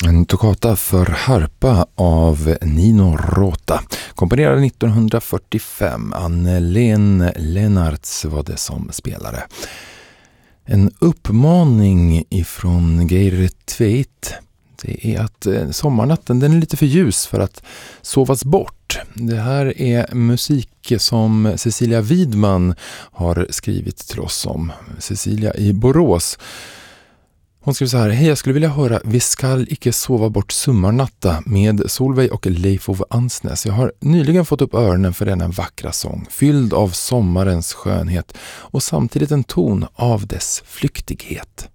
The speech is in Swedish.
En toccata för harpa av Nino Rota, komponerad 1945. Anne-Len Lennartz var det som spelare. En uppmaning ifrån Geir Tveit. Det är att sommarnatten den är lite för ljus för att sovas bort. Det här är musik som Cecilia Widman har skrivit till oss om. Cecilia i Borås. Hon skriver så här: hej, jag skulle vilja höra Vi skall icke sova bort sommarnatta med Solveig och Leif Ove Ansnes. Jag har nyligen fått upp öronen för denna vackra sång, fylld av sommarens skönhet och samtidigt en ton av dess flyktighet.